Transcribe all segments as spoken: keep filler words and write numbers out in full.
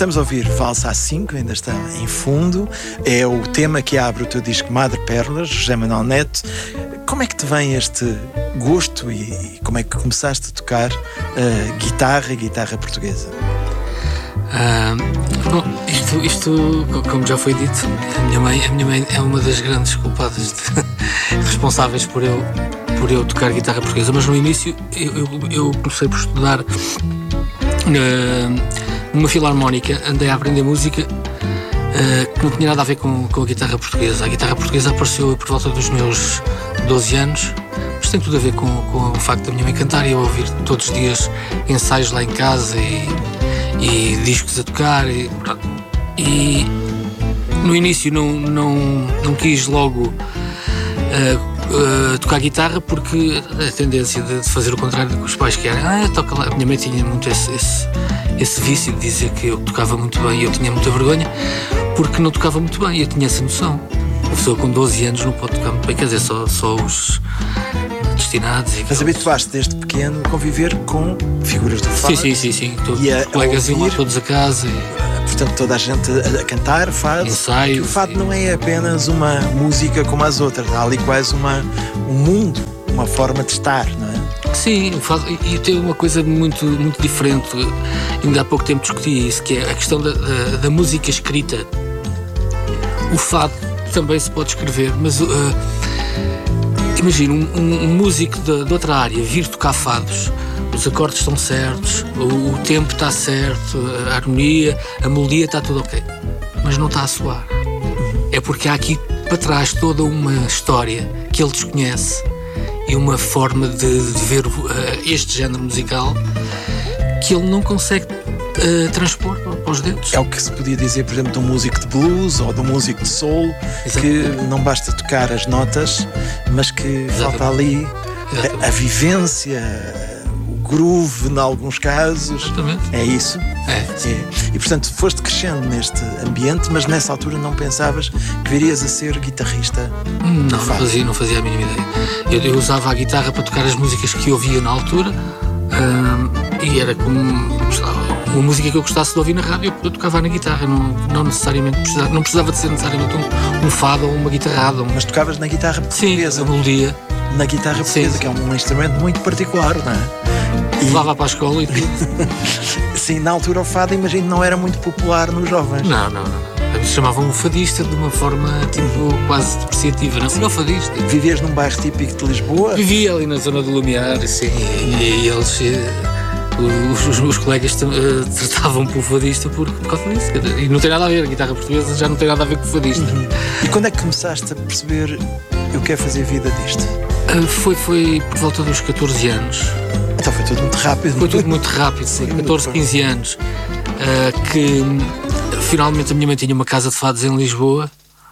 Estamos a ouvir Valsa A cinco, ainda está em fundo. É o tema que abre o teu disco Madre Perlas, José Manuel Neto. Como é que te vem este gosto e como é que começaste a tocar uh, guitarra e guitarra portuguesa? Uh, bom, isto, isto, como já foi dito, a minha mãe, a minha mãe é uma das grandes culpadas de, responsáveis por eu, por eu tocar guitarra portuguesa, mas no início eu, eu, eu comecei por estudar uh, numa filarmónica, andei a aprender música uh, que não tinha nada a ver com, com a guitarra portuguesa. A guitarra portuguesa apareceu por volta dos meus doze anos, mas tem tudo a ver com, com o facto da minha mãe cantar e eu ouvir todos os dias ensaios lá em casa e e discos a tocar e, e no início não, não, não quis logo uh, uh, tocar guitarra porque a tendência de, de fazer o contrário do que os pais querem, ah, toca lá. A minha mãe tinha muito esse, esse, esse vício de dizer que eu tocava muito bem e eu tinha muita vergonha porque não tocava muito bem e eu tinha essa noção. Uma pessoa com doze anos não pode tocar muito bem, quer dizer, só, só os destinados. E Mas habituaste desde pequeno a conviver com figuras do fado. Sim, sim, sim, sim. Todos, e os colegas iam lá todos a casa. E... Portanto, toda a gente a, a cantar fado. Ensaios. E o fado e... não é apenas uma música como as outras. Há ali quase uma, um mundo, uma forma de estar, não é? Sim, o fado, e, e tem uma coisa muito, muito diferente. Ainda há pouco tempo discuti isso, que é a questão da, da, da música escrita. O fado também se pode escrever, mas... Uh, Imagina, um, um, um músico de, de outra área vir tocar fados, os acordes estão certos, o, o tempo está certo, a harmonia, a melodia está tudo ok, mas não está a soar. É porque há aqui para trás toda uma história que ele desconhece e uma forma de, de ver uh, este género musical que ele não consegue uh, transpor para os dedos. É o que se podia dizer, por exemplo, de um músico de blues ou de um músico de soul. Exatamente. Que não basta tocar as notas, mas que Exatamente. Falta ali a, a vivência, o groove em alguns casos. Exatamente. É isso? É. É. E portanto foste crescendo neste ambiente, mas nessa altura não pensavas que virias a ser guitarrista? Não, não fazia, não fazia a mínima ideia. Eu, eu usava a guitarra para tocar as músicas que eu ouvia na altura, hum, e era como uma música que eu gostasse de ouvir na rádio, eu tocava na guitarra, não, não necessariamente precisava, não precisava de ser necessariamente um, um fado ou uma guitarrada. Um... Mas tocavas na guitarra portuguesa? Sim, a melodia. Na guitarra portuguesa, sim, que é um instrumento muito particular, não é? E... Levava para a escola e... Sim, na altura o fado, imagino, não era muito popular nos jovens. Não, não, não. Eles chamavam o fadista de uma forma, tipo, quase depreciativa, não? Sim. Não fadista. Vivias num bairro típico de Lisboa? Vivia ali na zona do Lumiar, sim, e, e eles... Os, os meus colegas uh, tratavam por fadista por, por causa disso. E não tem nada a ver, a guitarra portuguesa já não tem nada a ver com fadista. Uhum. E quando é que começaste a perceber eu quero fazer vida disto? Uh, foi, foi por volta dos catorze anos. Então foi tudo muito rápido. Foi tudo muito rápido, sim. catorze, quinze anos. Uh, que finalmente a minha mãe tinha uma casa de fados em Lisboa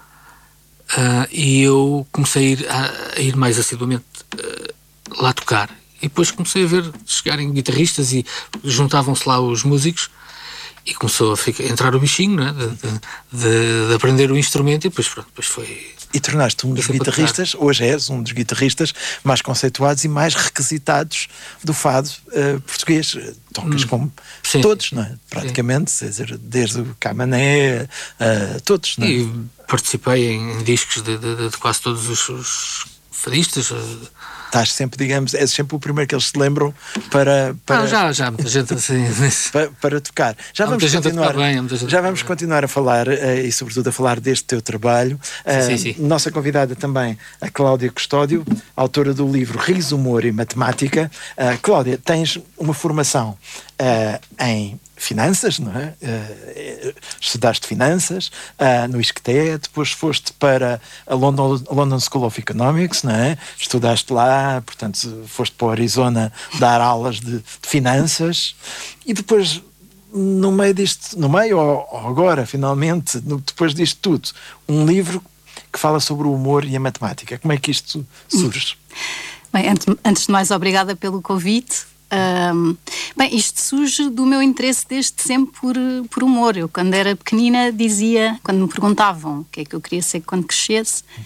uh, e eu comecei a ir, a, a ir mais assiduamente uh, lá tocar. E depois comecei a ver chegarem guitarristas e juntavam-se lá os músicos e começou a ficar, entrar o bichinho, né? de, de, de aprender o instrumento e depois, pronto, depois foi... E tornaste um dos guitarristas, hoje és um dos guitarristas mais conceituados e mais requisitados do fado uh, português. Tocas hum, como sim, todos, não é? Praticamente, dizer, desde o Camané, uh, todos, não é? E participei em discos de, de, de quase todos os, os fadistas. Estás sempre, digamos, és sempre o primeiro que eles se lembram para... para não, já, já, muita gente assim... para, para tocar. Já há vamos continuar, bem, já vamos continuar a falar uh, e sobretudo a falar deste teu trabalho. Uh, sim, sim, sim. Nossa convidada também, a Cláudia Custódio, autora do livro Riso, Humor e Matemática. Uh, Cláudia, tens uma formação uh, em finanças, não é? Uh, estudaste finanças uh, no I S C T E, depois foste para a London, London School of Economics, não é? Estudaste lá, portanto foste para o Arizona dar aulas de, de finanças e depois no meio disto, no meio ou, ou agora finalmente, no, depois disto tudo, um livro que fala sobre o humor e a matemática. Como é que isto surge? Bem, antes, antes de mais, obrigada pelo convite. Um, bem, isto surge do meu interesse desde sempre por, por humor. Eu, quando era pequenina, dizia, quando me perguntavam o que é que eu queria ser quando crescesse,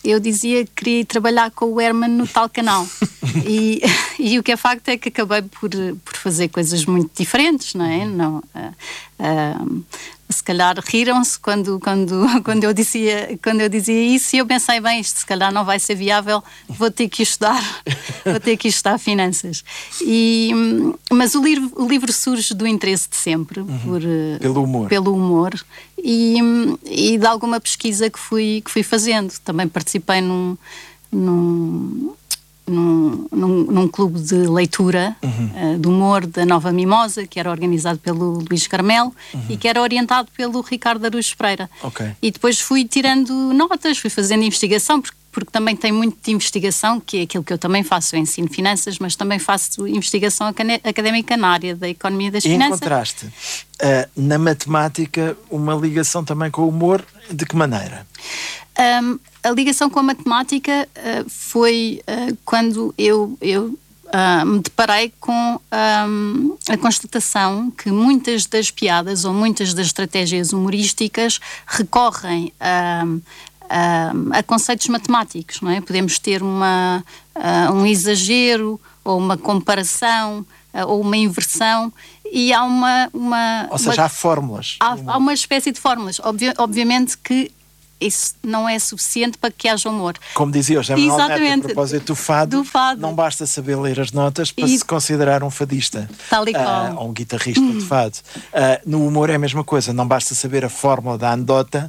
eu dizia que queria ir trabalhar com o Herman no tal canal. e, e o que é facto é que acabei por, por fazer coisas muito diferentes, não é? Não, uh, uh, se calhar riram-se quando, quando, quando, eu dizia, quando eu dizia isso, e eu pensei, bem, isto se calhar não vai ser viável, vou ter que estudar, vou ter que estudar finanças. E, mas o livro, o livro surge do interesse de sempre, uhum. por, pelo humor, pelo humor e, e de alguma pesquisa que fui, que fui fazendo. Também participei num... num Num, num, num clube de leitura uhum. uh, de humor da Nova Mimosa, que era organizado pelo Luís Carmelo uhum. e que era orientado pelo Ricardo Araújo Pereira. Okay. E depois fui tirando notas, fui fazendo investigação, porque, porque também tem muito de investigação, que é aquilo que eu também faço, eu ensino finanças, mas também faço investigação académica na área da economia das e finanças. E encontraste uh, na matemática uma ligação também com o humor, de que maneira? Um, a ligação com a matemática uh, foi uh, quando eu, eu uh, me deparei com um, a constatação que muitas das piadas ou muitas das estratégias humorísticas recorrem a, a, a conceitos matemáticos, não é? Podemos ter uma, uh, um exagero ou uma comparação uh, ou uma inversão. E há uma... uma ou seja, uma, há fórmulas. Há, há uma espécie de fórmulas. Obvi, obviamente que isso não é suficiente para que haja humor. Como dizia o José Manuel Neto, a propósito do fado, do fado, não basta saber ler as notas para e... se considerar um fadista tal e qual. Uh, ou um guitarrista hum. de fado. Uh, no humor é a mesma coisa, não basta saber a fórmula da anedota,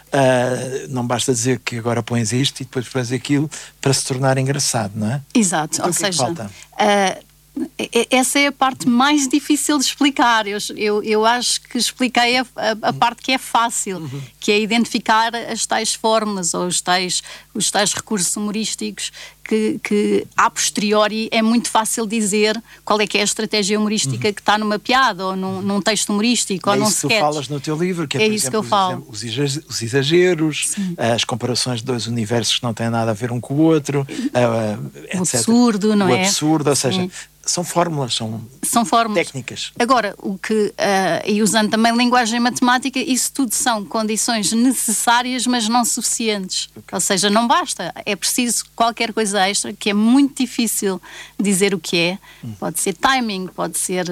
uh, não basta dizer que agora pões isto e depois pões aquilo para se tornar engraçado, não é? Exato, então, ou o que seja... é que falta? Uh, essa é a parte mais difícil de explicar. Eu, eu, eu acho que expliquei a, a, a parte que é fácil, uhum. que é identificar as tais fórmulas ou os tais, os tais recursos humorísticos que, que a posteriori é muito fácil dizer qual é que é a estratégia humorística uhum. que está numa piada ou num, num texto humorístico é ou num sketch. É isso que tu falas no teu livro, que é, é por isso exemplo, que eu falo. Exemplo, os exageros, Sim. as comparações de dois universos que não têm nada a ver um com o outro, uh, o absurdo, não o é? O absurdo, ou seja... Sim. São fórmulas, são, são fórmulas. técnicas. Agora, o que, uh, e usando também linguagem matemática, isso tudo são condições necessárias, mas não suficientes. Okay. Ou seja, não basta. É preciso qualquer coisa extra, que é muito difícil dizer o que é. Hum. Pode ser timing, pode ser,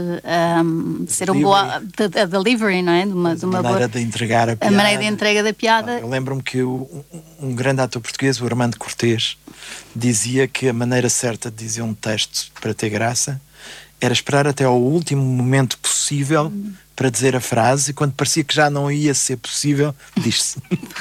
um, ser um boa, a, a delivery, não é? De uma, de uma a maneira boa, de entregar a piada. A maneira de entrega da piada. Eu lembro-me que o, um, um grande ator português, o Armando Cortês, dizia que a maneira certa de dizer um texto para ter graça era esperar até ao último momento possível hum. para dizer a frase, e quando parecia que já não ia ser possível, diz-se.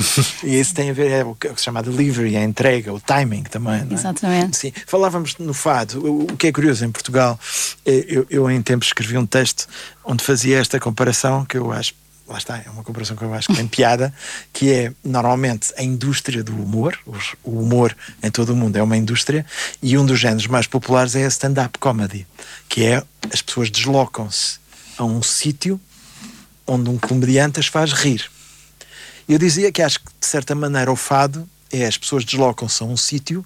E isso tem a ver, é o que se chama delivery, a entrega, o timing também, não é? Exatamente. Sim. Falávamos no fado. O que é curioso em Portugal, eu, eu em tempos escrevi um texto onde fazia esta comparação, que eu acho, lá está, é uma comparação que eu acho que tem piada, que é, normalmente, a indústria do humor. O humor em todo o mundo é uma indústria, e um dos géneros mais populares é a stand-up comedy, que é, as pessoas deslocam-se a um sítio onde um comediante as faz rir. Eu dizia que acho que, de certa maneira, o fado é as pessoas deslocam-se a um sítio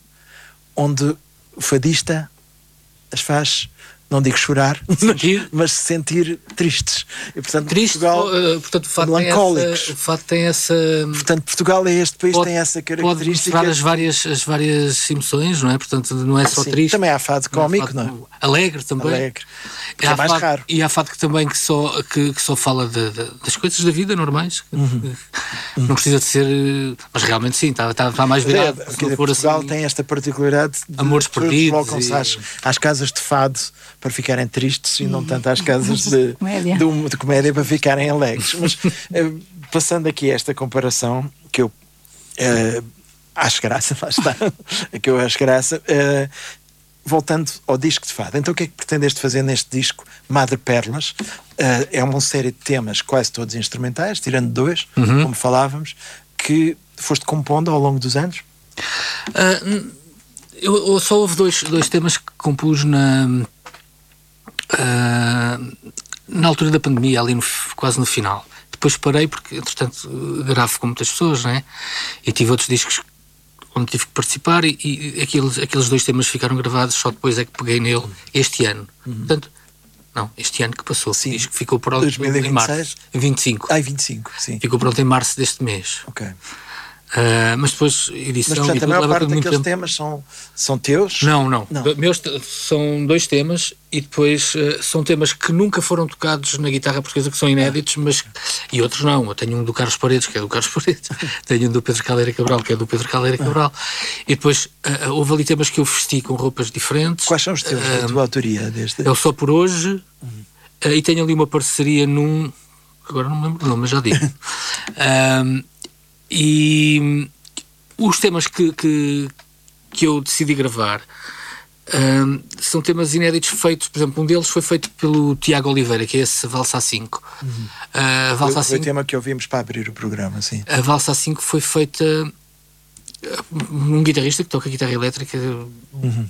onde o fadista as faz... não digo chorar, sentir. mas se sentir tristes. E, portanto, Triste, Portugal, uh, portanto, o fato melancólicos. Tem essa, o fato tem essa... Portanto, Portugal é este país, pode, tem essa característica. Pode mostrar as várias, as várias emoções, não é? Portanto, não é só Sim, triste. também há fado cómico, não é? Fado, alegre também. Alegre. É, é mais fado, raro. E há fado que também que só, que, que só fala de, de, das coisas da vida normais. Uhum. Não precisa de ser... Mas realmente sim, está, está, está mais virado. É, dizer, Portugal assim, tem esta particularidade de amores perdidos. Colocam-se e... às, às casas de fado para ficarem tristes e não tanto às casas de, comédia. De, de comédia para ficarem alegres. Mas passando aqui esta comparação, que eu uh, acho graça, lá está, que eu acho graça, uh, voltando ao disco de fado. Então o que é que pretendeste fazer neste disco, Madre Perlas? Uh, é uma série de temas quase todos instrumentais, tirando dois, uhum. como falávamos, que foste compondo ao longo dos anos? Uh, eu, eu só houve dois, dois temas que compus na... Uh, na altura da pandemia, ali no, quase no final. Depois parei porque, entretanto, gravo com muitas pessoas, não é? E tive outros discos onde tive que participar e, e aqueles, aqueles dois temas ficaram gravados, só depois é que peguei nele este ano. Uhum. Portanto, não, este ano que passou. Sim. O disco ficou pronto dois mil e vinte e seis? em março. Em vinte e cinco. Ah, em vinte e cinco, sim. Ficou pronto em março deste mês. Ok. Uh, mas depois edição... Mas, portanto, a maior parte daqueles tempo. temas são, são teus? Não, não. não. Meus te- são dois temas e depois uh, são temas que nunca foram tocados na guitarra portuguesa, que são inéditos, mas... E outros não. Eu tenho um do Carlos Paredes, que é do Carlos Paredes. Tenho um do Pedro Caldeira Cabral, que é do Pedro Caldeira Cabral. E depois uh, houve ali temas que eu vesti com roupas diferentes. Quais são os teus, uh, da tua autoria? Deste? É o Só Por Hoje. Uhum. Uh, e tenho ali uma parceria num... Agora não me lembro do nome, mas já digo. um, e... Os temas que, que, que eu decidi gravar um, são temas inéditos feitos, por exemplo, um deles foi feito pelo Tiago Oliveira, que é esse Valsa cinco. Uhum. Uh, a Valsa foi, foi cinco, o tema que ouvimos para abrir o programa, sim. A Valsa cinco foi feita um guitarrista que toca guitarra elétrica, uhum.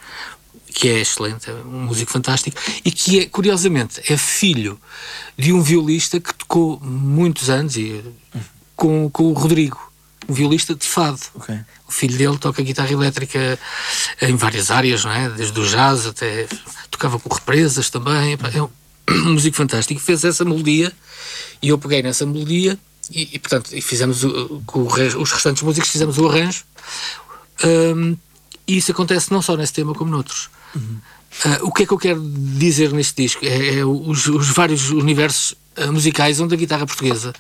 que é excelente, é um músico fantástico, e que, é, curiosamente, é filho de um violista que tocou muitos anos e, uhum. com, com o Rodrigo, um violista de fado. Okay. O filho dele toca guitarra elétrica em várias áreas, não é? Desde o jazz até... Tocava com represas também. É um, um músico fantástico. Fez essa melodia e eu peguei nessa melodia e, e portanto, e fizemos o, com o, os restantes músicos fizemos o arranjo. Um, e isso acontece não só nesse tema como noutros. Uhum. Uh, o que é que eu quero dizer neste disco? É, é os, os vários universos uh, musicais onde a guitarra portuguesa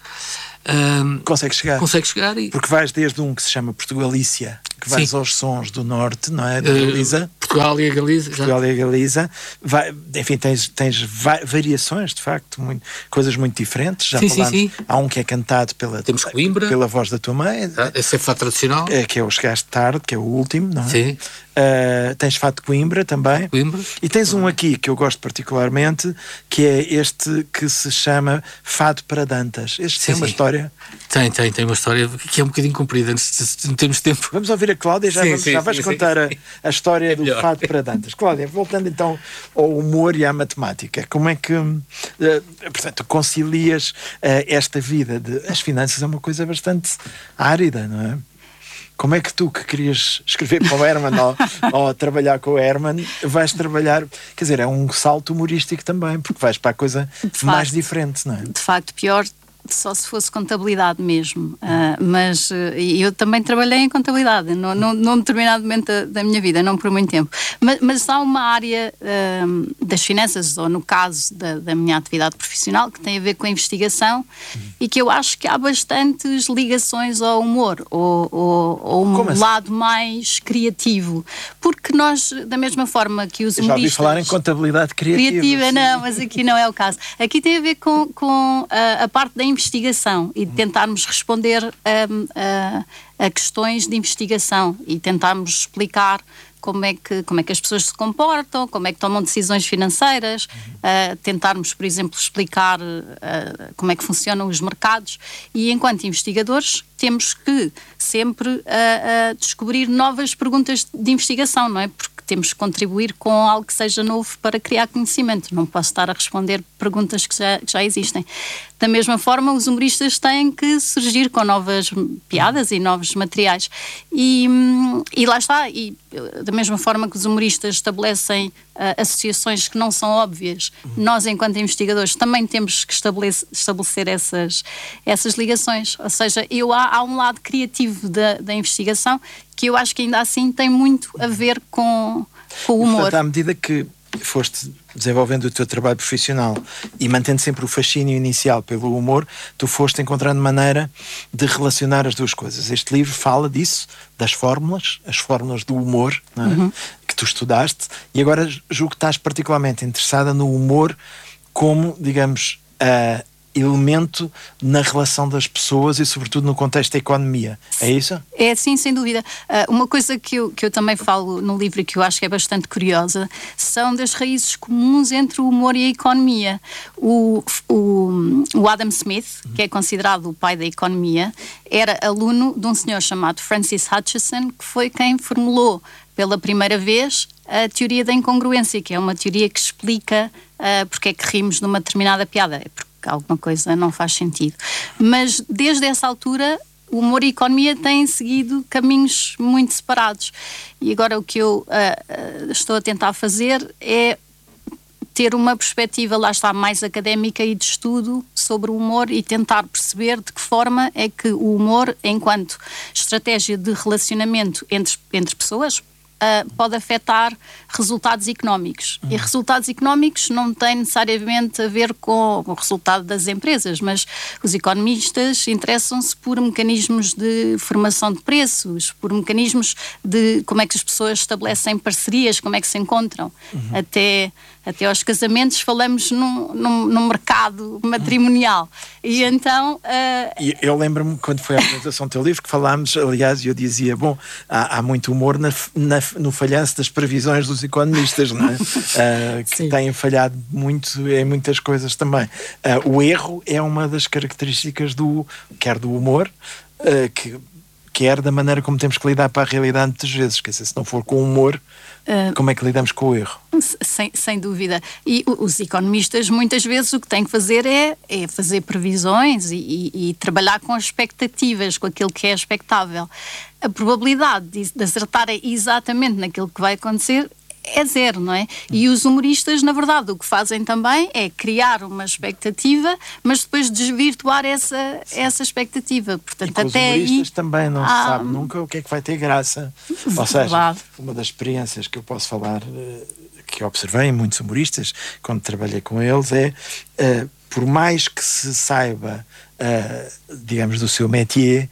Um, consegue chegar. Consegue chegar e... Porque vais desde um que se chama Portugalícia, que vais Sim. aos sons do norte, não é? Da uh, Galiza. Portugal e a Galiza. Portugal e a Galiza. Vai, enfim, tens, tens va- variações, de facto, muito, coisas muito diferentes. Já sim, falámos, sim, sim. Há um que é cantado pela, Temos Coimbra, pela voz da tua mãe. Ah, esse é fado tradicional. É, que é o Chegaste Tarde, que é o último, não é? Sim. Uh, tens Fado de Coimbra também. Coimbra. E tens um aqui que eu gosto particularmente, que é este que se chama Fado para Dantas. Este sim, tem uma sim. história. Tem, tem, tem uma história que é um bocadinho comprida, não temos tempo. Vamos ouvir a Cláudia, já, sim, vamos, sim, já vais sim, contar sim. A, a história é do melhor. Fado para Dantas. Cláudia, voltando então ao humor e à matemática, como é que, uh, portanto, concilias uh, esta vida de... As finanças é uma coisa bastante árida, não é? Como é que tu, que querias escrever para o Herman ou, ou trabalhar com o Herman, vais trabalhar... Quer dizer, é um salto humorístico também, porque vais para a coisa de mais facto, diferente, não é? De facto, pior só se fosse contabilidade mesmo. Uh, mas uh, eu também trabalhei em contabilidade, num, num, num determinado momento da, da minha vida, não por muito tempo. Mas, mas há uma área uh, das finanças, ou no caso da, da minha atividade profissional, que tem a ver com a investigação uhum. e que eu acho que há bastantes ligações ao humor, ou, ou, ou um assim? lado mais criativo. Porque nós, da mesma forma que os eu já ouvi falar em contabilidade criativa. Criativa, não, mas aqui não é o caso. Aqui tem a ver com, com a, a parte da investigação e de tentarmos responder um, a, a questões de investigação e tentarmos explicar como é que, como é que as pessoas se comportam, como é que tomam decisões financeiras, uh, tentarmos, por exemplo, explicar uh, como é que funcionam os mercados e, enquanto investigadores, temos que sempre uh, uh, descobrir novas perguntas de investigação, não é? Porque temos que contribuir com algo que seja novo para criar conhecimento. Não posso estar a responder perguntas que já, que já existem. Da mesma forma, os humoristas têm que surgir com novas piadas e novos materiais. E, e lá está. E da mesma forma que os humoristas estabelecem uh, associações que não são óbvias, nós, enquanto investigadores, também temos que estabelecer, estabelecer essas, essas ligações. Ou seja, eu, há, há um lado criativo da, da investigação que eu acho que ainda assim tem muito a ver com, com o humor. Portanto, à medida que foste desenvolvendo o teu trabalho profissional e mantendo sempre o fascínio inicial pelo humor, tu foste encontrando maneira de relacionar as duas coisas. Este livro fala disso, das fórmulas, as fórmulas do humor, não é? Uhum. Que tu estudaste, e agora julgo que estás particularmente interessada no humor como, digamos, uh, elemento na relação das pessoas e sobretudo no contexto da economia. É isso? É, sim, sem dúvida. Uh, uma coisa que eu, que eu também falo no livro e que eu acho que é bastante curiosa são das raízes comuns entre o humor e a economia. O, o, o Adam Smith, que é considerado o pai da economia, era aluno de um senhor chamado Francis Hutcheson, que foi quem formulou pela primeira vez a teoria da incongruência, que é uma teoria que explica uh, porque é que rimos numa determinada piada. É porque alguma coisa não faz sentido. Mas desde essa altura o humor e a economia têm seguido caminhos muito separados. E agora o que eu uh, uh, estou a tentar fazer é ter uma perspectiva, lá está, mais académica e de estudo sobre o humor e tentar perceber de que forma é que o humor, enquanto estratégia de relacionamento entre, entre pessoas, Uh, pode afetar resultados económicos. Uhum. E resultados económicos não têm necessariamente a ver com o resultado das empresas, mas os economistas interessam-se por mecanismos de formação de preços, por mecanismos de como é que as pessoas estabelecem parcerias, como é que se encontram. Uhum. Até, até aos casamentos falamos num, num, num mercado matrimonial. E então... Uh... Eu lembro-me quando foi a apresentação do teu livro que falámos, aliás, e eu dizia, bom, há, há muito humor na, na no falhanço das previsões dos economistas, não é? uh, que Sim. têm falhado muito em muitas coisas também. Uh, o erro é uma das características do, quer do humor, uh, que, quer da maneira como temos que lidar para a realidade muitas vezes. Quer dizer, se não for com humor, uh, como é que lidamos com o erro? Sem, sem dúvida. E os economistas muitas vezes o que têm que fazer é, é fazer previsões e, e, e trabalhar com as expectativas, com aquilo que é expectável. A probabilidade de, de acertarem exatamente naquilo que vai acontecer é zero, não é? E os humoristas, na verdade, o que fazem também é criar uma expectativa, mas depois desvirtuar essa, essa expectativa. Portanto, e com até os humoristas aí, também não há... se sabe nunca o que é que vai ter graça. Ou seja, uma das experiências que eu posso falar, que observei em muitos humoristas, quando trabalhei com eles, é, uh, por mais que se saiba, uh, digamos, do seu métier,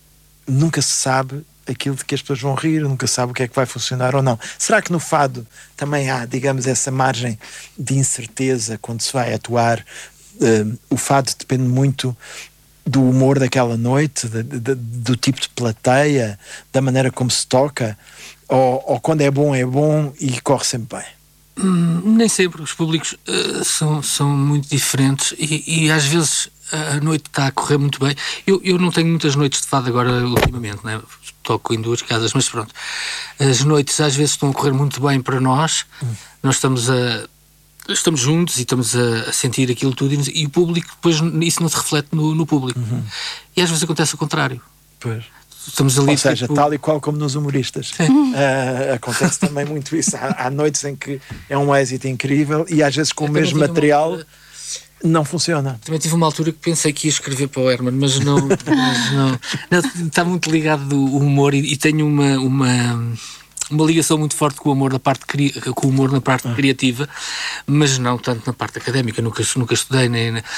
nunca se sabe aquilo de que as pessoas vão rir, nunca se sabe o que é que vai funcionar ou não. Será que no fado também há, digamos, essa margem de incerteza quando se vai atuar? Uh, o fado depende muito do humor daquela noite, de, de, do tipo de plateia, da maneira como se toca, ou, ou quando é bom, é bom e corre sempre bem? Hum, nem sempre. Os públicos uh, são, são muito diferentes e, e às vezes a noite está a correr muito bem. Eu, eu não tenho muitas noites de fado agora ultimamente, né? Toco em duas casas, mas pronto. As noites às vezes estão a correr muito bem para nós. Hum. Nós estamos a estamos juntos e estamos a, a sentir aquilo tudo e, e o público, depois isso não se reflete no, no público. Uhum. E às vezes acontece o contrário. Pois. Estamos ali, ou seja, tipo... tal e qual como nos humoristas. Uh, acontece também muito isso. Há, há noites em que é um êxito incrível e às vezes com eu o mesmo material uma... não funciona. Também tive uma altura que pensei que ia escrever para o Herman, mas não, mas não, não está muito ligado do humor e, e tenho uma, uma, uma ligação muito forte com o humor na parte, cri... com o humor na parte ah. criativa, mas não tanto na parte académica. Nunca, nunca estudei nem, nem...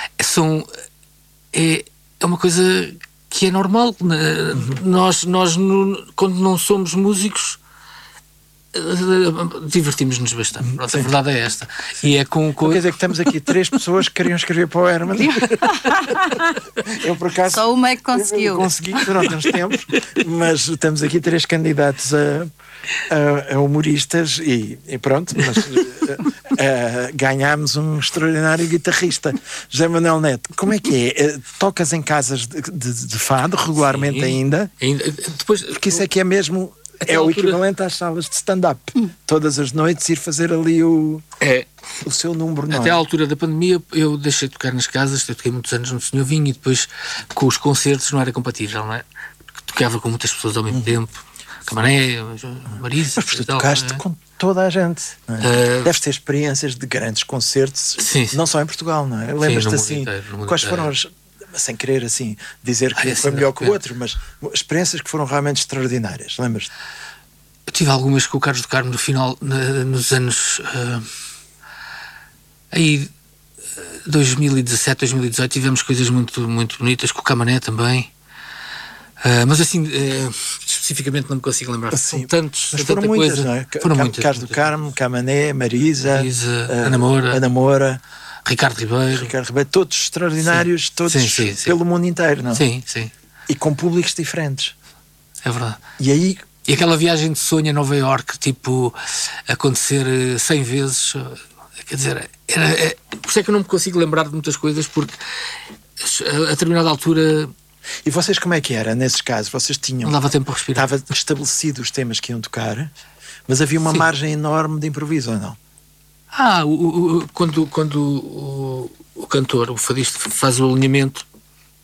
São é, é uma coisa que é normal. Nós, nós quando não somos músicos, divertimos-nos bastante. Pronto, a verdade é esta. E é com, com... Quer dizer que estamos aqui três pessoas que queriam escrever para o Herman. Eu, por acaso, só uma é que conseguiu. Consegui durante uns tempos, mas estamos aqui três candidatos a, a, a humoristas e, e pronto, mas a, a, ganhámos um extraordinário guitarrista. José Manuel Neto, como é que é? Tocas em casas de, de, de fado regularmente? Sim, ainda? ainda depois, porque isso é que é mesmo... É o altura... equivalente às salas de stand-up. Hum. Todas as noites ir fazer ali o, é. o seu número. Não Até é? à altura da pandemia eu deixei de tocar nas casas, eu toquei muitos anos no Senhor Vinho e depois com os concertos não era compatível, não é? Porque tocava com muitas pessoas ao mesmo hum. tempo. Camané, Marisa... Mas tu tocaste é? com toda a gente. Não é? uh... Deves ter experiências de grandes concertos, sim, sim. não só em Portugal, não é? Lembras-te assim, inteiro, quais foram as... sem querer assim dizer que ah, foi melhor que o outro, mas experiências que foram realmente extraordinárias, lembras-te? Eu tive algumas com o Carlos do Carmo no final, na, nos anos uh, aí dois mil e dezassete, dois mil e dezoito tivemos coisas muito, muito bonitas, com o Camané também, uh, mas assim uh, especificamente não me consigo lembrar. Sim, São tantos, mas foram muitas, coisa. Não é? Foram Carlos muitas. Carlos do Carmo, Camané, Marisa, Marisa uh, Ana Moura, Ana Moura, Ricardo Ribeiro. Ricardo Ribeiro, todos extraordinários, sim. todos sim, sim, sim. pelo mundo inteiro, não? Sim, sim. E com públicos diferentes. É verdade. E aí... E aquela viagem de sonho a Nova Iorque, tipo, acontecer cem vezes, quer dizer, era, é, por isso é que eu não me consigo lembrar de muitas coisas, porque a, a determinada altura... E vocês como é que era, nesses casos? Vocês tinham... Não dava tempo para respirar. Estava estabelecido os temas que iam tocar, mas havia uma sim. margem enorme de improviso, ou não? Ah, o, o, quando, quando o, o cantor, o fadista, faz o alinhamento,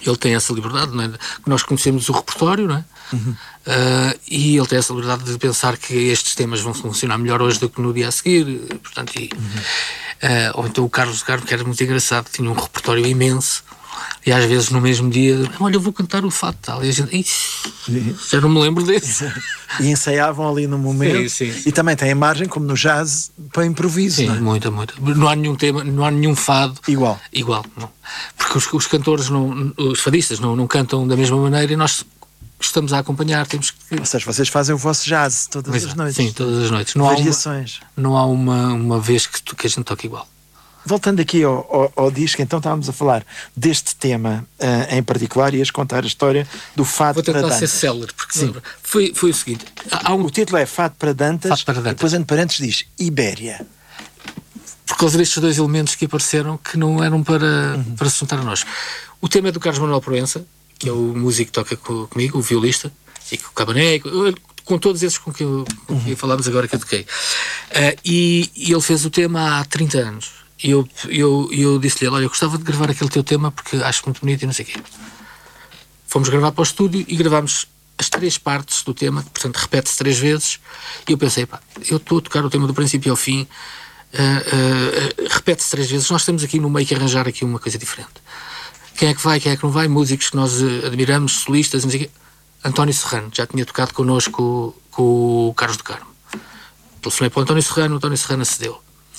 ele tem essa liberdade, não é? Nós conhecemos o repertório, não é? Uhum. Uh, e ele tem essa liberdade de pensar que estes temas vão funcionar melhor hoje do que no dia a seguir, portanto, e, uhum. uh, ou então o Carlos de Carmo, que era muito engraçado, tinha um repertório imenso, e às vezes no mesmo dia, olha, eu vou cantar o fado tal, e a gente, já não me lembro desse. E ensaiavam ali no momento, sim, sim. E também tem a margem, como no jazz, para improviso. Sim, não é? muita, muita. Não há nenhum tema, não há nenhum fado igual. Igual, não. Porque os, os cantores, não, os fadistas não, não cantam da mesma maneira, e nós estamos a acompanhar, temos que... Ou seja, vocês fazem o vosso jazz todas Exato. As noites. Sim, todas as noites. Não Variações. Há uma, não há uma, uma vez que, que a gente toque igual. Voltando aqui ao, ao, ao disco, então estávamos a falar deste tema uh, em particular, e ias contar a história do Fado Vou para Dantas. Vou tentar ser célere, porque lembra, foi, foi o seguinte... Há um... O título é Fado para Dantas, Fado para Dantas. E depois entre parênteses diz Ibéria. Por causa destes dois elementos que apareceram que não eram para, uhum. para se juntar a nós. O tema é do Carlos Manuel Proença, que é o músico que toca comigo, o violista, e com o Cabané, com, com todos esses com que, eu, com que uhum. falámos agora que eu toquei. Uh, e, e ele fez o tema há trinta anos. E eu, eu, eu disse-lhe, olha, eu gostava de gravar aquele teu tema porque acho muito bonito e não sei o quê. Fomos gravar para o estúdio e gravámos as três partes do tema, portanto repete-se três vezes, e eu pensei, pá, eu estou a tocar o tema do princípio ao fim, uh, uh, uh, repete-se três vezes, nós temos aqui no meio que arranjar aqui uma coisa diferente. Quem é que vai, quem é que não vai? Músicos que nós uh, admiramos, solistas, não sei o quê. António Serrano, já tinha tocado connosco com o Carlos de Carmo. Telefonei para o António Serrano, o António Serrano acedeu.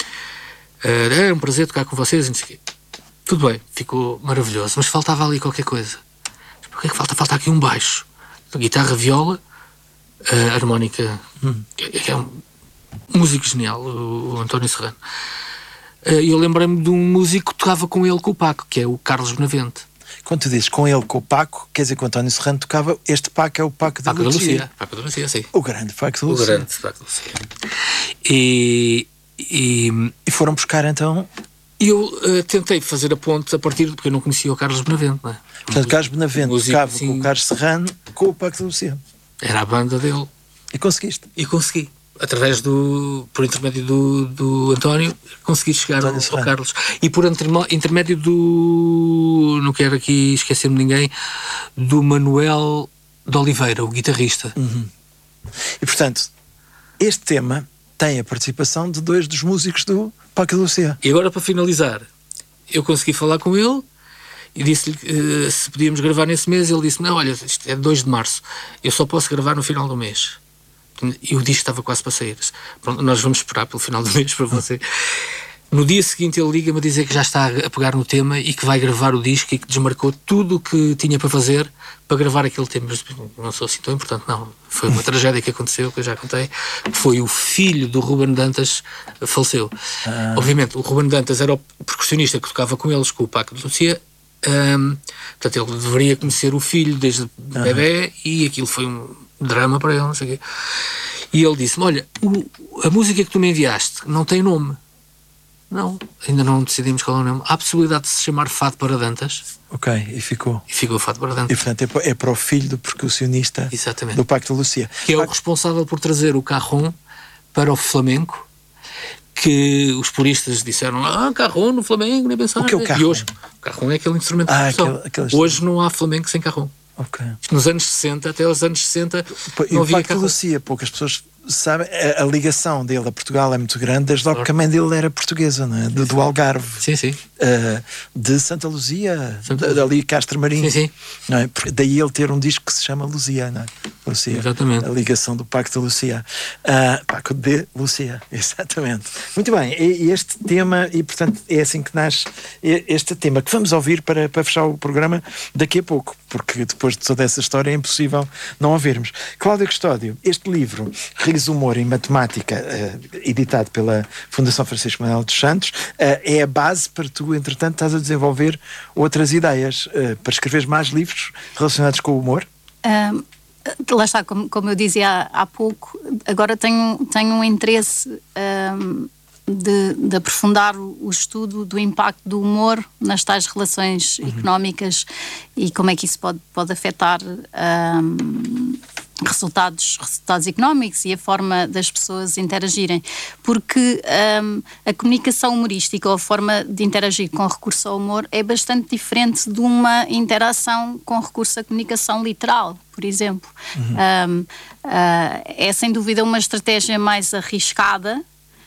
Uh, é um prazer tocar com vocês, não sei o quê. Tudo bem, ficou maravilhoso, mas faltava ali qualquer coisa. O que é que falta? Falta aqui um baixo. Guitarra, viola, uh, harmónica, hum. que é um músico genial, o, o António Serrano. E uh, eu lembrei-me de um músico que tocava com ele, com o Paco, que é o Carlos Benavente. Quando tu dizes com ele, com o Paco, quer dizer que o António Serrano tocava, este Paco é o Paco da Paco Lucia. da Lucia. Paco da Lucia, sim. O grande Paco da Lucia. O grande Paco da Lucia. E... E, e foram buscar então. Eu uh, tentei fazer a ponte a partir de porque eu não conhecia o Carlos Benavente, não é? Portanto, o Carlos Benavente tocava assim, com o Carlos Serrano com o Paco da Lucia. Era a banda dele. E conseguiste? E consegui. Através do. Por intermédio do, do António, consegui chegar ao, ao Carlos. E por intermédio do. Não quero aqui esquecer-me de ninguém. Do Manuel de Oliveira, o guitarrista. Uhum. E portanto, este tema tem a participação de dois dos músicos do Paco da Lucia. E agora, para finalizar, eu consegui falar com ele e disse-lhe uh, se podíamos gravar nesse mês. Ele disse-me, não, olha, isto é dois de março, eu só posso gravar no final do mês. E o disco estava quase para sair. Pronto, nós vamos esperar pelo final do mês para você. No dia seguinte ele liga-me a dizer que já está a pegar no tema e que vai gravar o disco e que desmarcou tudo o que tinha para fazer para gravar aquele tema. Mas não sou assim tão importante, não. Foi uma tragédia que aconteceu, que eu já contei. Foi o filho do Ruben Dantas, faleceu. Ah. Obviamente, o Ruben Dantas era o percussionista que tocava com eles, com o Paco de Lucia. Um, portanto, ele deveria conhecer o filho desde ah. bebê e aquilo foi um drama para ele, não sei o quê. E ele disse-me, olha, o, a música que tu me enviaste não tem nome. Não, ainda não decidimos qual é o nome. Há a possibilidade de se chamar Fado para Dantas. Ok, e ficou. E ficou Fado para Dantas. E portanto é para, é para o filho do percussionista. Exatamente. Do Paco da Lucia. Que é Paco... o responsável por trazer o Carrom para o Flamengo, que os puristas disseram, ah, Carrom no Flamengo, nem pensar. O que é o Carrom? E hoje, o Carrom é aquele instrumento de ah, percussão. Aquele, aquele hoje não há Flamengo sem Carrom. Okay. Nos anos sessenta, até aos anos sessenta, e não o havia Paco da Lucia, poucas pessoas sabem, a, a ligação dele a Portugal é muito grande, desde logo que a mãe dele era portuguesa, não é? do, do Algarve, sim, sim. Uh, de Santa Luzia, Santa Luzia. Ali Castro Marinho, sim, sim. Não é? Daí ele ter um disco que se chama Luzia, não é? Lucia, exatamente. A ligação do Paco da Lucia, uh, Paco de Lucia, exatamente. Muito bem, e, e este tema, e portanto é assim que nasce este tema que vamos ouvir para, para fechar o programa daqui a pouco, porque depois de toda essa história é impossível não ouvirmos. Cláudia Custódio, este livro Riso, Humor e Matemática, uh, editado pela Fundação Francisco Manuel dos Santos, uh, é a base para tu, entretanto, estás a desenvolver outras ideias, uh, para escreveres mais livros relacionados com o humor? Um, lá está, como, como eu dizia há, há pouco, agora tenho, tenho um interesse um, de, de aprofundar o, o estudo do impacto do humor nas tais relações uhum. económicas e como é que isso pode, pode afetar um, resultados, resultados económicos e a forma das pessoas interagirem, porque um, a comunicação humorística ou a forma de interagir com recurso ao humor é bastante diferente de uma interação com recurso à comunicação literal, por exemplo. Uhum. Um, uh, é sem dúvida uma estratégia mais arriscada.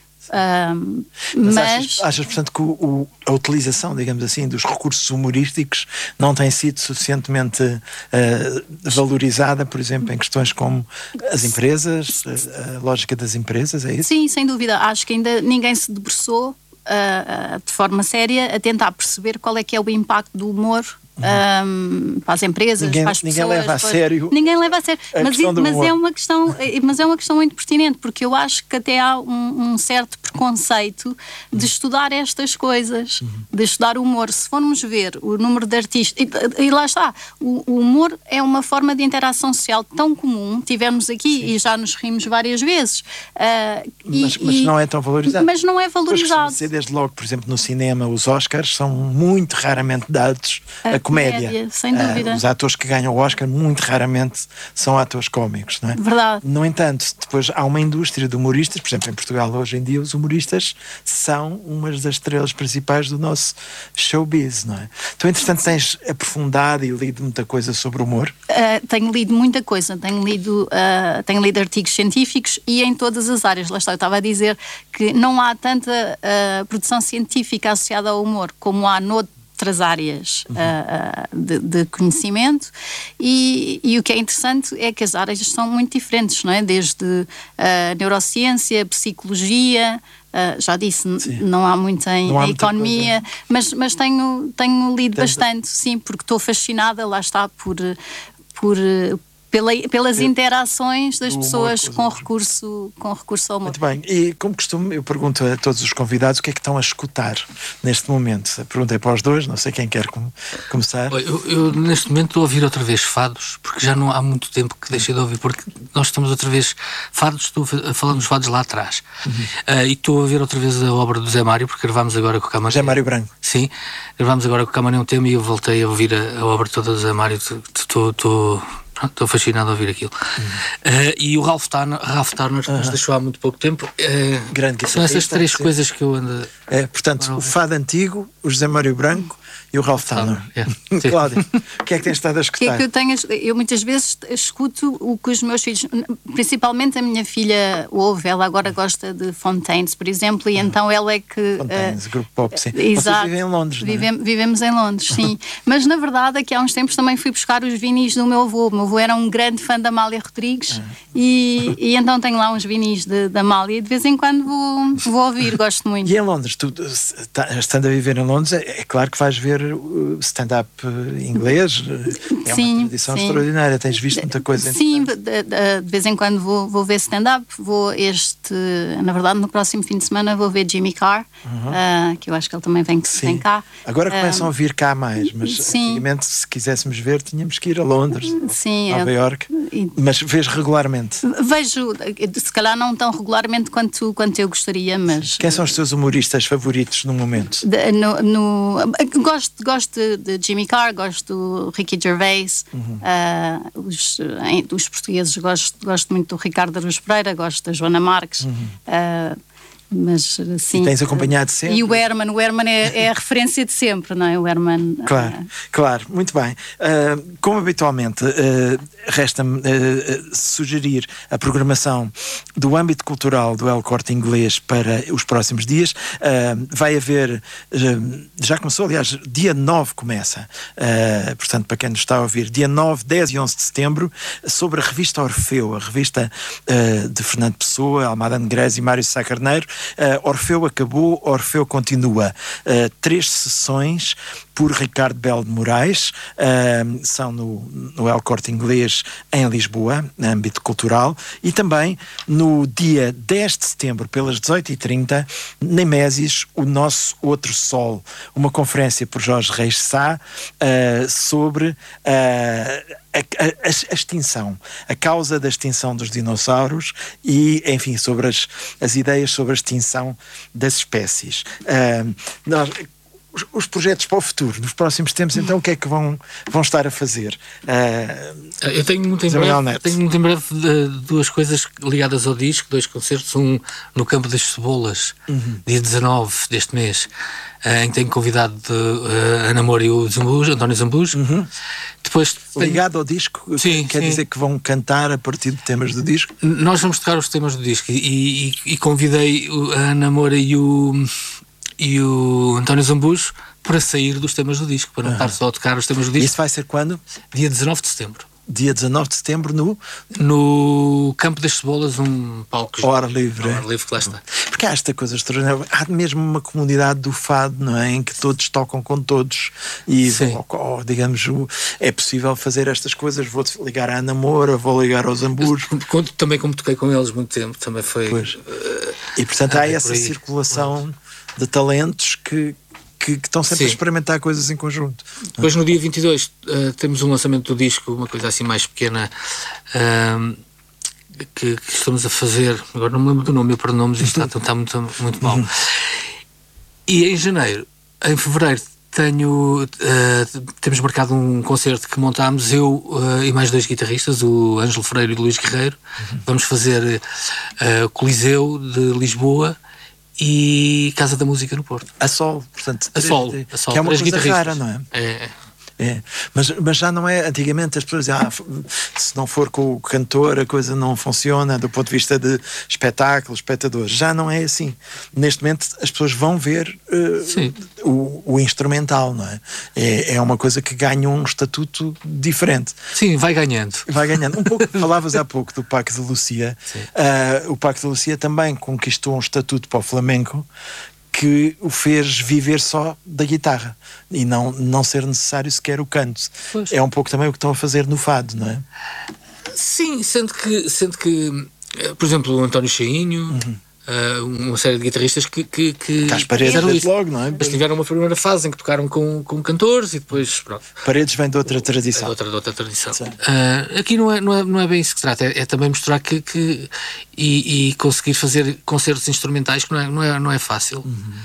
Um, mas, mas... Achas, achas, portanto, que o, o, a utilização, digamos assim, dos recursos humorísticos não tem sido suficientemente uh, valorizada, por exemplo, em questões como as empresas, a, a lógica das empresas, é isso? Sim, sem dúvida. Acho que ainda ninguém se debruçou uh, uh, de forma séria a tentar perceber qual é que é o impacto do humor Um, para as empresas, ninguém, para as ninguém pessoas. Leva a sério ninguém leva a sério. Mas, mas é uma questão, mas é uma questão muito pertinente, porque eu acho que até há um, um certo preconceito de estudar estas coisas, uhum. de estudar o humor. Se formos ver o número de artistas, e, e lá está, o, o humor é uma forma de interação social tão comum, tivemos aqui Sim. e já nos rimos várias vezes. Uh, mas, e, mas não é tão valorizado. Mas não é valorizado. Pois, desde logo, por exemplo, no cinema, os Oscars são muito raramente dados a, a comédia. comédia. Sem dúvida. Uh, os atores que ganham o Oscar muito raramente são atores cómicos, não é? Verdade. No entanto, depois há uma indústria de humoristas, por exemplo, em Portugal hoje em dia os humoristas são umas das estrelas principais do nosso showbiz, não é? Tu, entretanto, tens aprofundado e lido muita coisa sobre o humor? Uh, tenho lido muita coisa, tenho lido, uh, tenho lido artigos científicos e em todas as áreas. Lá está, eu estava a dizer que não há tanta uh, produção científica associada ao humor como há noutras outras áreas uhum. uh, de, de conhecimento e, e o que é interessante é que as áreas são muito diferentes, não é? Desde uh, neurociência, psicologia, uh, já disse, não há muito em não há economia, mas, mas tenho, tenho lido Tens... bastante, sim, porque estou fascinada, lá está, por... por Pela, pelas interações das pessoas com recurso, com recurso ao humor. Muito bem, e como costume eu pergunto a todos os convidados o que é que estão a escutar neste momento. A pergunta é para os dois, não sei quem quer com, começar. Eu, eu neste momento estou a ouvir outra vez fados, porque já não há muito tempo que deixei de ouvir, porque nós estamos outra vez fados, estou a falar dos fados lá atrás. Uhum. Uh, e estou a ver outra vez a obra do Zé Mário, porque gravámos agora com o Camarão. Zé Mário Branco. Sim, gravámos agora com o Camarão um tema e eu voltei a ouvir a, a obra toda do Zé Mário. Estou... estou Estou fascinado a ouvir aquilo. Uhum. Uh, e o Ralph Turner, Ralph Turner que uhum. nos deixou há muito pouco tempo. Uh, Grande são essas três sim. coisas que eu ando. É, portanto, o fado antigo, o José Mário Branco e o Ralph Turner. Yeah. Cláudia, o que é que tens estado a escutar? Que é que eu, tenho, eu muitas vezes escuto o que os meus filhos, principalmente a minha filha ouve, ela agora gosta de Fontaines, por exemplo, e uhum. então ela é que. Fontaines, uh, grupo pop, sim. Exato. Vocês vivem em Londres, não é? Vivem, vivemos em Londres, sim. Mas na verdade, aqui há uns tempos também fui buscar os vinis do meu avô. O meu avô era um grande fã da Amália Rodrigues uhum. e, e então tenho lá uns vinis de, da Amália e de vez em quando vou, vou ouvir, gosto muito. E em Londres, tu estando a viver em Londres, é, é claro que vais ver stand-up inglês, é sim, uma tradição sim. extraordinária, tens visto muita coisa. Sim, de, de, de vez em quando vou, vou ver stand-up, vou este, na verdade no próximo fim de semana vou ver Jimmy Carr, uhum. uh, que eu acho que ele também vem, vem cá. Agora começam uh, a vir cá mais, mas sim. antigamente se quiséssemos ver tínhamos que ir a Londres, sim, Nova eu, Iorque, e, mas vês regularmente? Vejo, se calhar não tão regularmente quanto, quanto eu gostaria, mas... Quem são os teus humoristas favoritos no momento? De, no, no, gosto, gosto de Jimmy Carr, gosto do Ricky Gervais, uhum. uh, os, em, os portugueses gosto, gosto muito do Ricardo Aruz Pereira, gosto da Joana Marques, uhum. uh, mas sim. E tens acompanhado sempre? E o Herman, o Herman é, é a referência de sempre, não é? O Herman. Claro, uh, claro, muito bem. Uh, como habitualmente, uh, resta-me uh, sugerir a programação do âmbito cultural do El Corte Inglês para os próximos dias. Uh, vai haver, uh, já começou, aliás, dia nove começa, uh, portanto, para quem nos está a ouvir, dia nove, dez e onze de setembro, sobre a revista Orfeu, a revista uh, de Fernando Pessoa, Almada Negreiros e Mário Sá Carneiro. Uh, Orfeu acabou, Orfeu continua. Uh, três sessões por Ricardo Belo de Moraes, uh, são no, no El Corte Inglês em Lisboa, no âmbito cultural, e também no dia dez de setembro, pelas dezoito e trinta, na Mésis, o Nosso Outro Sol, uma conferência por Jorge Reis Sá uh, sobre uh, A, a, a extinção, a causa da extinção dos dinossauros e, enfim, sobre as, as ideias sobre a extinção das espécies. Uh, nós, os, os projetos para o futuro, nos próximos tempos, então o que é que vão, vão estar a fazer? Uh, Eu tenho muito em breve, tenho muito em breve uh, duas coisas ligadas ao disco, dois concertos, um no Campo das Cebolas, uhum. dia dezanove deste mês, uh, em que tenho convidado de, uh, a namoro e o Zambujo, António Zambujo. Uhum. Depois tenho... Ligado ao disco, sim, quer sim. dizer que vão cantar a partir de temas do disco? Nós vamos tocar os temas do disco e, e, e convidei a Ana Moura e o, e o António Zambujo para sair dos temas do disco, para não uhum. estar só a tocar os temas do disco. Isso vai ser quando? Dia dezanove de setembro. Dia dezanove de setembro no... No Campo das Cebolas, um palco... Ao ar livre. Ao ar livre, que lá está. Porque há esta coisa extraordinária. Há mesmo uma comunidade do fado, não é? Em que todos tocam com todos. E, ou, ou, digamos, é possível fazer estas coisas. Vou ligar à Ana Moura, vou ligar aos Zambujo. Também como toquei com eles muito tempo, também foi... Pois. E, portanto, há essa circulação de talentos que... Que, que estão sempre Sim. a experimentar coisas em conjunto. Depois no dia vinte e dois uh, temos um lançamento do disco, uma coisa assim mais pequena, uh, que, que estamos a fazer, agora não me lembro do nome, eu pronomes, isto está, está muito, muito mal. E em janeiro, em fevereiro, tenho, uh, temos marcado um concerto que montámos, eu uh, e mais dois guitarristas, o Ângelo Freire e o Luís Guerreiro. Uhum. Vamos fazer uh, Coliseu de Lisboa e Casa da Música no Porto. A solo, portanto. A solo, a solo. Que é uma coisa rara, não é? É. É. Mas, mas já não é, antigamente as pessoas diziam, ah, se não for com o cantor a coisa não funciona do ponto de vista de espetáculo, espectadores. Já não é assim. Neste momento as pessoas vão ver uh, o, o instrumental, não é? é? É uma coisa que ganha um estatuto diferente. Sim, vai ganhando. Vai ganhando. Um pouco, falavas há pouco do Paco de Lucia. Uh, o Paco de Lucia também conquistou um estatuto para o flamenco que o fez viver só da guitarra e não, não ser necessário sequer o canto. Pois. É um pouco também o que estão a fazer no fado, não é? Sim, sendo que, sendo que por exemplo, o António Cheinho, uhum. uh, uma série de guitarristas que, que, que As Paredes desde logo, não é? Mas tiveram uma primeira fase em que tocaram com, com cantores e depois pronto. Paredes vem de outra tradição. É de outra, de outra tradição. Uh, aqui não é, não, é, não é bem isso que se trata, é, é também mostrar que, que e, e conseguir fazer concertos instrumentais que não é, não é, não é fácil.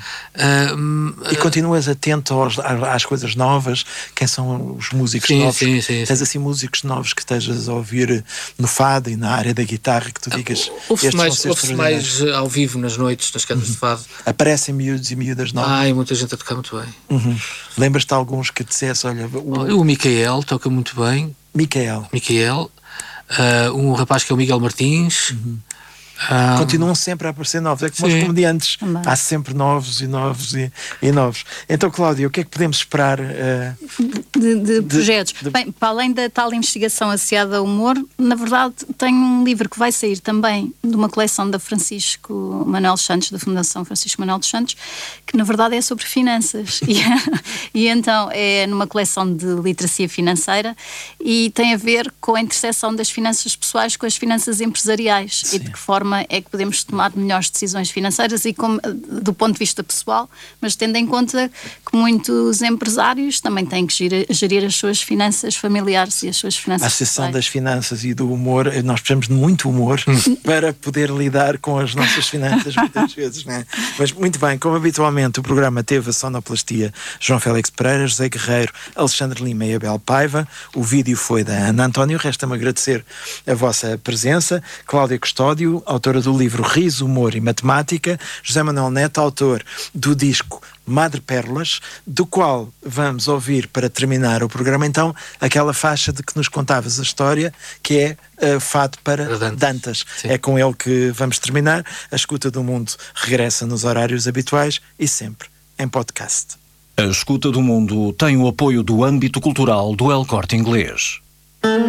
Uhum. Uh, e continuas atento aos, às coisas novas, quem são os músicos sim, novos? Sim, sim, Tens sim. assim músicos novos que estejas a ouvir no fado e na área da guitarra que tu digas. Uh, ouve-se mais, ouve-se mais ao vivo nas noites, nas casas uhum. de fado. Aparecem miúdos e miúdas novas. Ah, e muita gente a tocar muito bem. Uhum. Lembras-te de alguns que dissesse, olha... O, o Micael toca muito bem. Micael. Micael. Uh, um rapaz que é o Miguel Martins. Uhum. Um... Continuam sempre a aparecer novos, é como Sim. os comediantes, Também. há sempre novos e novos e, e novos. Então, Cláudia, o que é que podemos esperar uh, de, de, de projetos? De... Bem, para além da tal investigação associada ao humor, na verdade tenho um livro que vai sair também de uma coleção da Francisco Manuel Santos, da Fundação Francisco Manuel dos Santos, que na verdade é sobre finanças e, e então é numa coleção de literacia financeira e tem a ver com a interseção das finanças pessoais com as finanças empresariais. Sim. E de que forma é que podemos tomar melhores decisões financeiras e como, do ponto de vista pessoal, mas tendo em conta que muitos empresários também têm que gerir, gerir as suas finanças familiares e as suas finanças A Associação pessoais. das Finanças e do Humor, nós precisamos de muito humor para poder lidar com as nossas finanças muitas vezes, não é? Mas muito bem, como habitualmente o programa teve a sonoplastia João Félix Pereira, José Guerreiro, Alexandre Lima e Abel Paiva, o vídeo foi da Ana António, resta-me agradecer a vossa presença, Cláudia Custódio, autora do livro Riso, Humor e Matemática, José Manuel Neto, autor do disco Madre Pérolas, do qual vamos ouvir, para terminar o programa, então, aquela faixa de que nos contavas a história, que é uh, Fado para Dantas. Dantas. É com ele que vamos terminar. A Escuta do Mundo regressa nos horários habituais e sempre em podcast. A Escuta do Mundo tem o apoio do âmbito cultural do El Corte Inglês.